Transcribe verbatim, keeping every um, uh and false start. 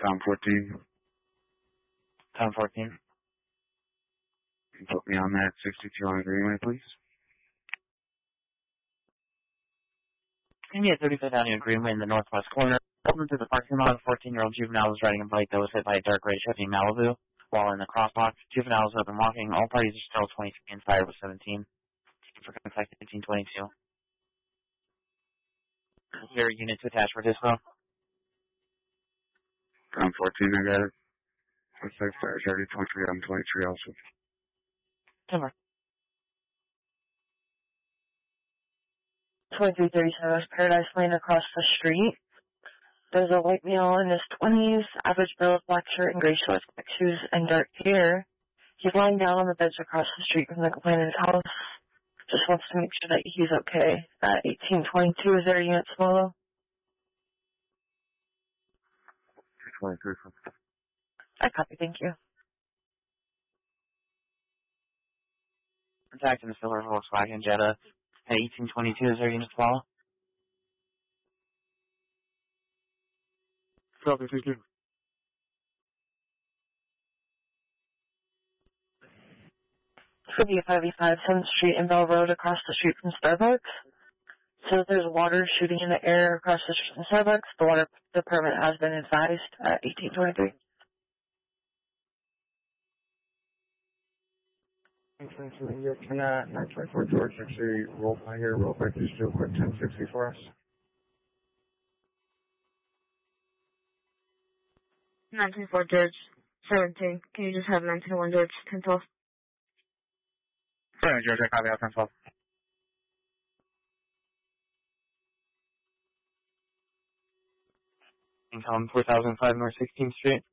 Tom fourteen. Tom fourteen. Put me on that sixty-two on Greenway, please. India thirty-fifth Avenue Greenway in the northwest corner. Open to the parking lot. A fourteen-year-old juvenile was riding a bike that was hit by a dark gray Chevy Malibu while in the crosswalk. Juvenile was up and walking. All parties are still twenty-three and fired with seventeen. For contact eighteen twenty-two. Is there a unit to attach for dispo? Tom fourteen, I got it. Looks like fire already twenty-three on twenty-three also. Timber. twenty-three thirty-seven West Paradise Lane across the street. There's a white male in his twenties, average build, black shirt and gray shorts, black shoes, and dark hair. He's lying down on the bench across the street from the complainant's house. Just wants to make sure that he's okay. At eighteen twenty-two, is there a unit solo? twenty-three. I copy, thank you. Contacting the silver Volkswagen Jetta at eighteen twenty-two, is there a unit to follow? Copy, thank you. For the five eighty-five seventh Street and Bell Road across the street from Starbucks. So there's water shooting in the air across the street from Starbucks. The water department has been advised at eighteen twenty-three. Can uh, nine twenty-four George actually roll by here real quick? Just do a quick ten sixty for us. nine twenty-four George, seventeen. Can you just have nine twenty-one George, ten twelve? Sorry, George, I copy out ten twelve. Income four thousand five North sixteenth Street.